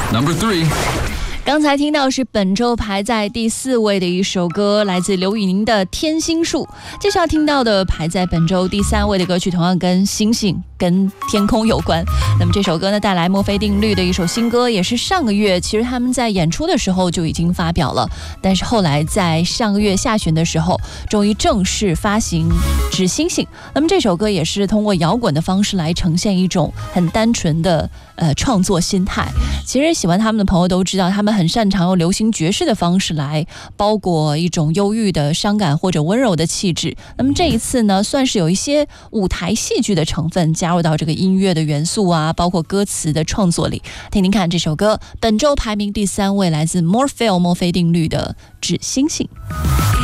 Number 3。 刚才听到是本周排在第4位的一首歌，来自刘宇宁的《天心树》。接下来听到的排在本周第3位的歌曲，同样跟星星、跟天空有关。那么这首歌呢，带来墨菲定律的一首新歌，也是上个月其实他们在演出的时候就已经发表了，但是后来在上个月下旬的时候，终于正式发行《纸星星》。那么这首歌也是通过摇滚的方式来呈现一种很单纯的创作心态。其实喜欢他们的朋友都知道，他们很擅长用流行爵士的方式来包裹一种忧郁的伤感或者温柔的气质。那么这一次呢，算是有一些舞台戏剧的成分加入到这个音乐的元素啊，包括歌词的创作里。听听看这首歌，本周排名第3位，来自 Morpheo 墨菲定律的《纸星星》。